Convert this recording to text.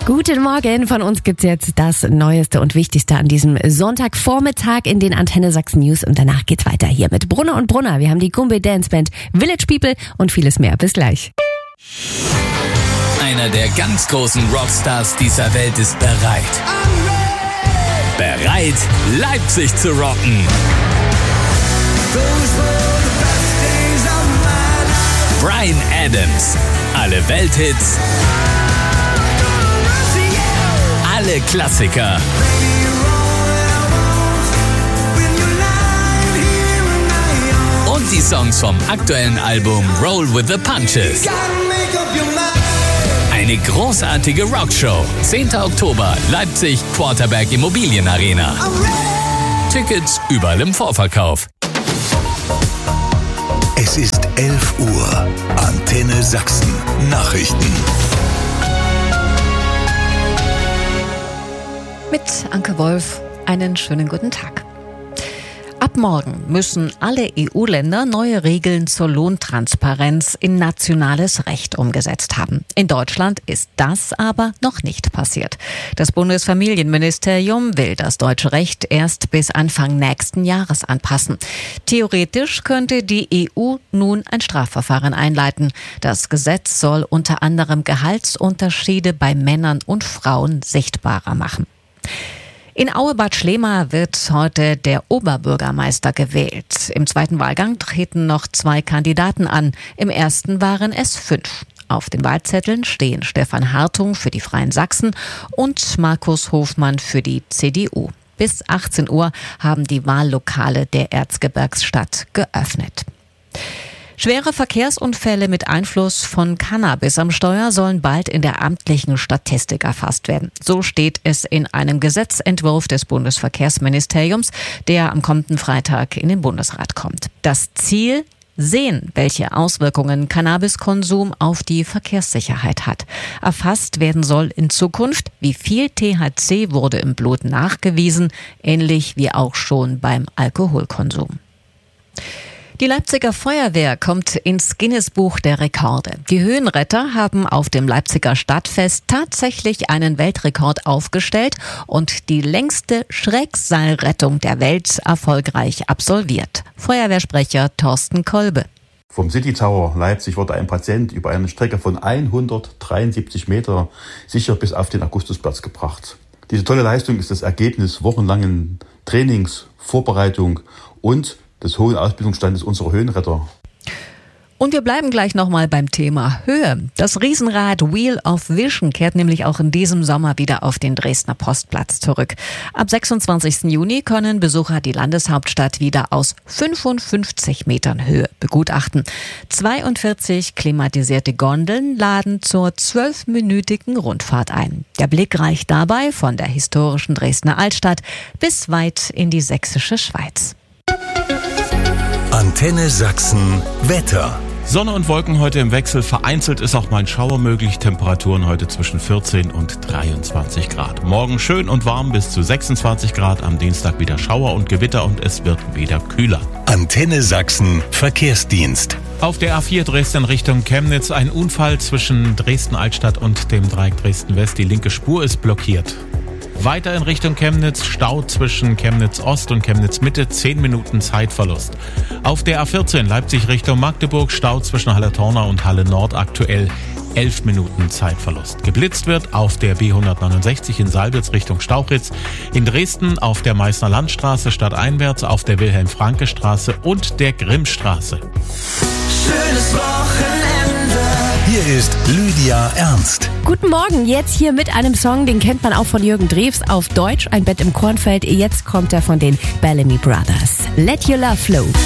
Guten Morgen, von uns gibt's jetzt das Neueste und Wichtigste an diesem Sonntagvormittag in den Antenne Sachsen News und danach geht's weiter hier mit Brunner und Brunner. Wir haben die Kumbel Dance Band, Village People und vieles mehr. Bis gleich. Einer der ganz großen Rockstars dieser Welt ist bereit. Bereit, Leipzig zu rocken. Bryan Adams. Alle Welthits. Alle Klassiker. Und die Songs vom aktuellen Album Roll with the Punches. Eine großartige Rockshow. 10. Oktober, Leipzig, Quarterberg Immobilienarena. Tickets überall im Vorverkauf. Es ist 11 Uhr. Antenne Sachsen. Nachrichten. Mit Anke Wolf, einen schönen guten Tag. Ab morgen müssen alle EU-Länder neue Regeln zur Lohntransparenz in nationales Recht umgesetzt haben. In Deutschland ist das aber noch nicht passiert. Das Bundesfamilienministerium will das deutsche Recht erst bis Anfang nächsten Jahres anpassen. Theoretisch könnte die EU nun ein Strafverfahren einleiten. Das Gesetz soll unter anderem Gehaltsunterschiede bei Männern und Frauen sichtbarer machen. In Aue-Bad Schlema wird heute der Oberbürgermeister gewählt. Im zweiten Wahlgang treten noch 2 Kandidaten an. Im ersten waren es 5. Auf den Wahlzetteln stehen Stefan Hartung für die Freien Sachsen und Markus Hofmann für die CDU. Bis 18 Uhr haben die Wahllokale der Erzgebirgsstadt geöffnet. Schwere Verkehrsunfälle mit Einfluss von Cannabis am Steuer sollen bald in der amtlichen Statistik erfasst werden. So steht es in einem Gesetzentwurf des Bundesverkehrsministeriums, der am kommenden Freitag in den Bundesrat kommt. Das Ziel: sehen, welche Auswirkungen Cannabiskonsum auf die Verkehrssicherheit hat. Erfasst werden soll in Zukunft, wie viel THC wurde im Blut nachgewiesen, ähnlich wie auch schon beim Alkoholkonsum. Die Leipziger Feuerwehr kommt ins Guinness-Buch der Rekorde. Die Höhenretter haben auf dem Leipziger Stadtfest tatsächlich einen Weltrekord aufgestellt und die längste Schrägseilrettung der Welt erfolgreich absolviert. Feuerwehrsprecher Thorsten Kolbe. Vom City Tower Leipzig wurde ein Patient über eine Strecke von 173 Meter sicher bis auf den Augustusplatz gebracht. Diese tolle Leistung ist das Ergebnis wochenlangen Trainings, Vorbereitung und des hohen Ausbildungsstandes unserer Höhenretter. Und wir bleiben gleich nochmal beim Thema Höhe. Das Riesenrad Wheel of Vision kehrt nämlich auch in diesem Sommer wieder auf den Dresdner Postplatz zurück. Ab 26. Juni können Besucher die Landeshauptstadt wieder aus 55 Metern Höhe begutachten. 42 klimatisierte Gondeln laden zur 12-minütigen Rundfahrt ein. Der Blick reicht dabei von der historischen Dresdner Altstadt bis weit in die sächsische Schweiz. Antenne Sachsen Wetter. Sonne und Wolken heute im Wechsel. Vereinzelt ist auch mal ein Schauer möglich. Temperaturen heute zwischen 14 und 23 Grad. Morgen schön und warm bis zu 26 Grad. Am Dienstag wieder Schauer und Gewitter und es wird wieder kühler. Antenne Sachsen Verkehrsdienst. Auf der A4 Dresden Richtung Chemnitz ein Unfall zwischen Dresden-Altstadt und dem Dreieck Dresden-West. Die linke Spur ist blockiert. Weiter in Richtung Chemnitz, Stau zwischen Chemnitz Ost und Chemnitz Mitte, 10 Minuten Zeitverlust. Auf der A14 Leipzig Richtung Magdeburg, Stau zwischen Halle Torna und Halle Nord, aktuell 11 Minuten Zeitverlust. Geblitzt wird auf der B169 in Salbitz Richtung Stauchitz, in Dresden auf der Meißner Landstraße stadteinwärts, auf der Wilhelm-Franke-Straße und der Grimmstraße. Schönes Wochenende. Hier ist Lydia Ernst. Guten Morgen, jetzt hier mit einem Song, den kennt man auch von Jürgen Drews auf Deutsch, Ein Bett im Kornfeld. Jetzt kommt er von den Bellamy Brothers. Let Your Love Flow.